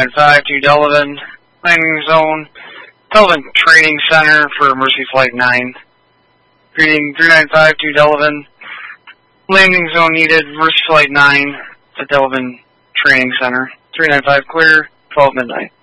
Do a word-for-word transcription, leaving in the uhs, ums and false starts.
nine five to Delavan, landing zone, Delavan Training Center for Mercy Flight nine. Greeting three nine five to Delavan, landing zone needed, Mercy Flight nine to Delavan Training Center. three nine five clear, twelve midnight.